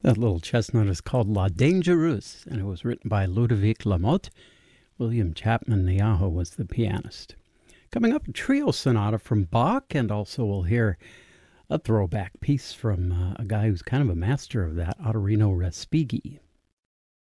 That little chestnut is called La Dangereuse, and it was written by Ludovic Lamotte. William Chapman Niaho was the pianist. Coming up, a trio sonata from Bach, and also we'll hear a throwback piece from a guy who's kind of a master of that, Ottorino Respighi.